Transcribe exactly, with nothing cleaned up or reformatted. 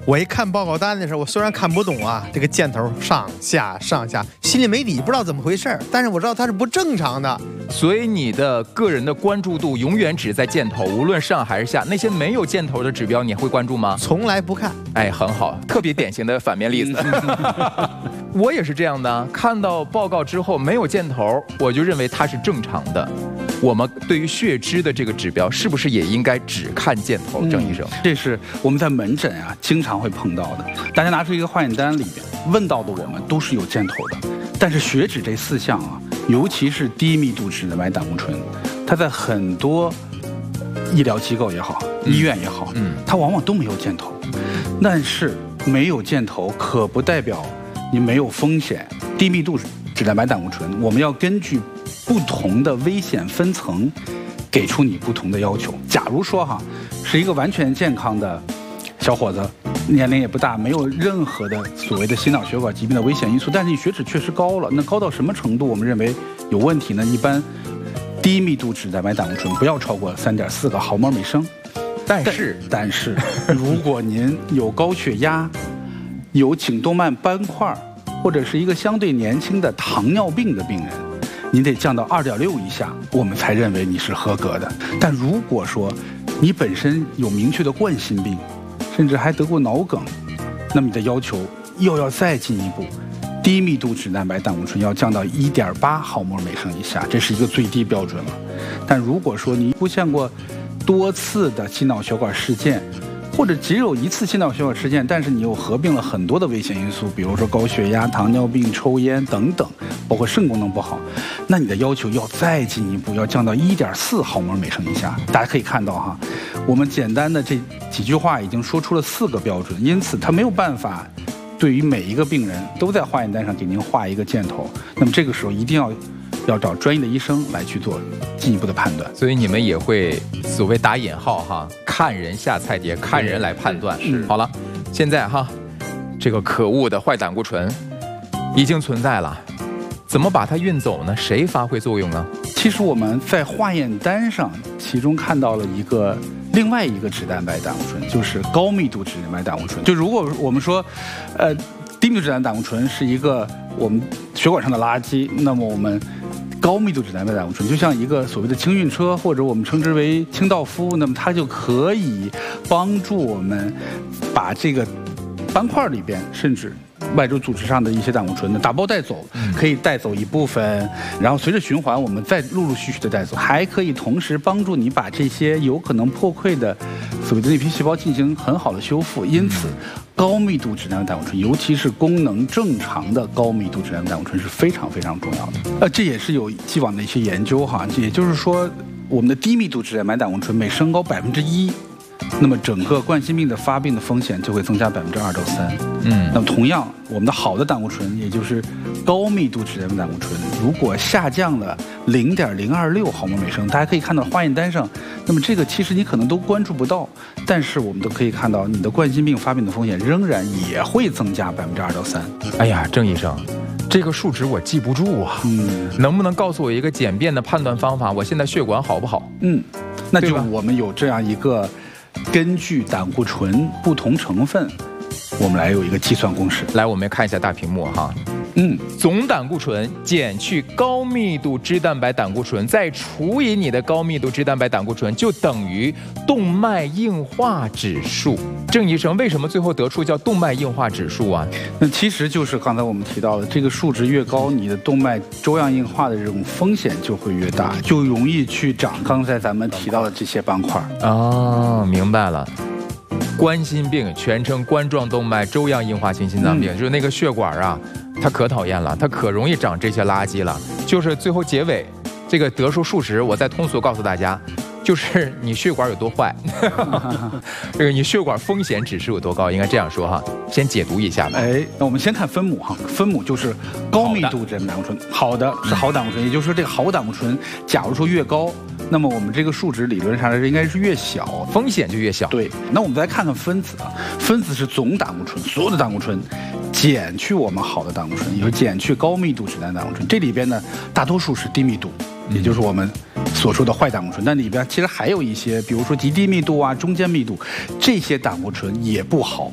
我一看报告单的时候，我虽然看不懂啊，这个箭头上下上下，心里没底，不知道怎么回事，但是我知道它是不正常的。 所以你的个人的关注度永远只在箭头，无论上还是下。那些没有箭头的指标，你会关注吗？ 从来不看。 哎，很好，特别典型的反面例子。我也是这样的，看到报告之后没有箭头，我就认为它是正常的。我们对于血脂的这个指标，是不是也应该只看箭头？郑医生， 这是我们在门诊啊经常会碰到的。大家拿出一个化验单里边问到的，我们都是有箭头的，但是血脂这四项啊，尤其是低密度脂蛋白胆固醇，它在很多医疗机构也好，医院也好，嗯，它往往都没有箭头。但是没有箭头可不代表你没有风险。低密度脂蛋白胆固醇，我们要根据不同的危险分层，给出你不同的要求。假如说哈，是一个完全健康的小伙子，年龄也不大，没有任何的所谓的心脑血管疾病的危险因素，但是你血脂确实高了，那高到什么程度我们认为有问题呢？一般低密度脂蛋白胆固醇不要超过三点四个毫摩尔每升。 但是但是，如果您有高血压，有颈动脉斑块，或者是一个相对年轻的糖尿病的病人，您得降到二点六以下，我们才认为你是合格的。但如果说你本身有明确的冠心病，甚至还得过脑梗，那么你的要求又要再进一步，低密度脂蛋白胆固醇要降到一点八毫摩尔每升以下，这是一个最低标准了。但如果说你出现过多次的心脑血管事件，或者只有一次心脑血管事件，但是你又合并了很多的危险因素，比如说高血压、糖尿病、抽烟等等，包括肾功能不好，那你的要求要再进一步，要降到一点四毫摩尔每升以下。大家可以看到哈，我们简单的这几句话已经说出了四个标准，因此它没有办法对于每一个病人都在化验单上给您画一个箭头。那么这个时候一定要要找专业的医生来去做进一步的判断。 所以你们也会所谓打引号哈，看人下菜碟，看人来判断。是，好了，现在哈，这个可恶的坏胆固醇已经存在了，怎么把它运走呢？谁发挥作用呢？ 其实我们在化验单上，其中看到了一个另外一个脂蛋白胆固醇，就是高密度脂蛋白胆固醇。就如果我们说，呃，低密度脂蛋白胆固醇是一个我们血管上的垃圾，那么我们高密度脂蛋白胆固醇就像一个所谓的清运车，或者我们称之为清道夫，那么它就可以帮助我们把这个斑块里边甚至外周组织上的一些胆固醇呢打包带走，可以带走一部分，然后随着循环我们再陆陆续续的带走，还可以同时帮助你把这些有可能破溃的所谓的内皮细胞进行很好的修复。因此高密度脂蛋白胆固醇，尤其是功能正常的高密度脂蛋白胆固醇是非常非常重要的。呃，这也是有既往的一些研究哈，也就是说，我们的低密度脂蛋白胆固醇每升高百分之一，那么整个冠心病的发病的风险就会增加百分之二到三。嗯，那么同样，我们的好的胆固醇，也就是高密度脂蛋白胆固醇，如果下降了零点零二六毫摩尔每升，大家可以看到化验单上，那么这个其实你可能都关注不到，但是我们都可以看到，你的冠心病发病的风险仍然也会增加百分之二到三。 哎呀，郑医生，这个数值我记不住啊，嗯，能不能告诉我一个简便的判断方法？我现在血管好不好？ 嗯，那就我们有这样一个根据胆固醇不同成分，我们来有一个计算公式。 来，我们看一下大屏幕哈。嗯，总胆固醇减去高密度脂蛋白胆固醇，再除以你的高密度脂蛋白胆固醇，就等于动脉硬化指数。郑医生，为什么最后得出叫动脉硬化指数啊？ 那其实就是刚才我们提到的，这个数值越高，你的动脉粥样硬化的这种风险就会越大，就容易去长刚才咱们提到的这些斑块。 哦，明白了。冠心病全称冠状动脉粥样硬化性心脏病，嗯、就是那个血管啊，它可讨厌了，它可容易长这些垃圾了。就是最后结尾，这个得出数值，我再通俗告诉大家，就是你血管有多坏，这个你血管风险指数有多高，应该这样说哈。先解读一下吧。 哎，那我们先看分母哈，分母就是高密度脂胆固醇，好的是好胆固醇，也就是说这个好胆固醇，假如说越高，那么我们这个数值理论上来说应该是越小， 风险就越小。 对，那我们再看看分子啊，分子是总胆固醇，所有的胆固醇减去我们好的胆固醇，也就是减去高密度脂蛋白胆固醇，这里边呢大多数是低密度，也就是我们所说的坏胆固醇，但里边其实还有一些，比如说极低密度啊、中间密度，这些胆固醇也不好。